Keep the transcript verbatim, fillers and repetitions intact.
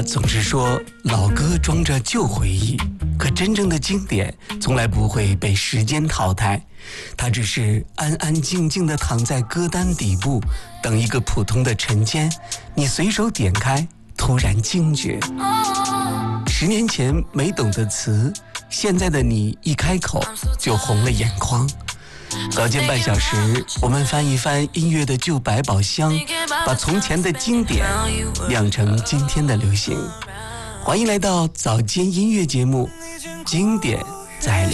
总是说老歌装着旧回忆，可真正的经典从来不会被时间淘汰，它只是安安静静地躺在歌单底部，等一个普通的晨间，你随手点开，突然惊觉。十年前没懂的词，现在的你一开口就红了眼眶。早间半小时，我们翻一翻音乐的旧百宝箱，把从前的经典酿成今天的流行。欢迎来到早间音乐节目，经典在